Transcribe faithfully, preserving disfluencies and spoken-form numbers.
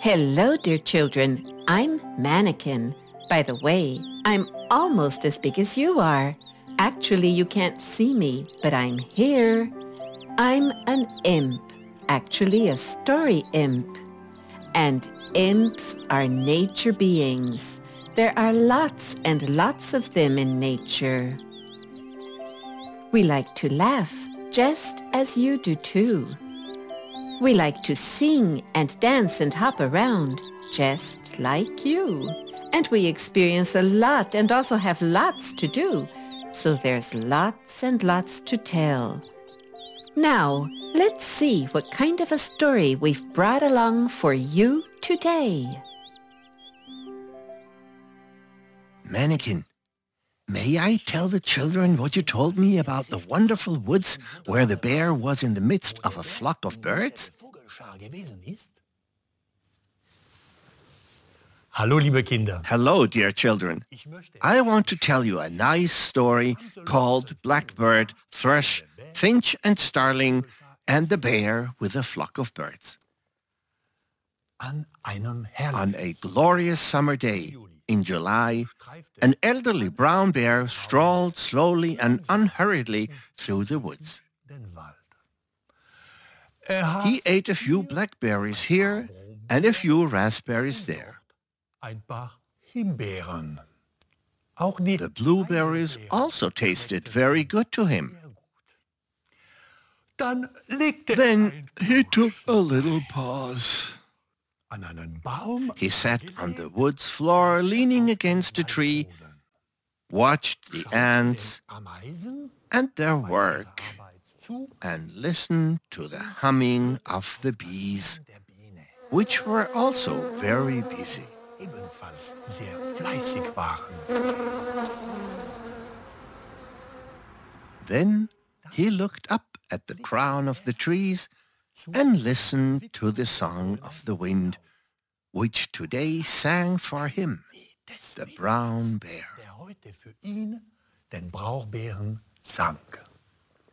Hello, dear children. I'm Mannequin. By the way, I'm almost as big as you are. Actually, you can't see me, but I'm here. I'm an imp, actually a story imp. And imps are nature beings. There are lots and lots of them in nature. We like to laugh, just as you do too. We like to sing and dance and hop around, just like you. And we experience a lot and also have lots to do, so there's lots and lots to tell. Now, let's see what kind of a story we've brought along for you today. Mannequin, may I tell the children what you told me about the wonderful woods where the bear was in the midst of a flock of birds? Hallo, liebe Kinder. Hello, dear children. I want to tell you a nice story called Blackbird, Thrush, Finch and Starling, and the Bear with a Flock of Birds. On einem On a glorious summer day in July, an elderly brown bear strolled slowly and unhurriedly through the woods. He ate a few blackberries here and a few raspberries there. Ein paar Himbeeren. Auch die The blueberries also tasted very good to him. Dann legte Then he took a little pause. an einen Baum. He sat on the woods floor, leaning against a tree, watched the ants Ameisen and their work, Arbeit zu and listened to the humming of the bees, der Biene, which were also very busy. ebenfalls sehr fleißig waren. Then he looked up at the crown of the trees and listened to the song of the wind, which today sang for him, the brown bear. Der heute für ihn, den Brauchbären, sang.